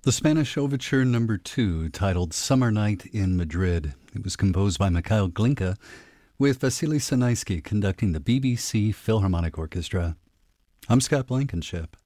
The Spanish Overture Number 2, titled Summer Night in Madrid. It was composed by Mikhail Glinka, with Vasily Sanaisky conducting the BBC Philharmonic Orchestra. I'm Scott Blankenship.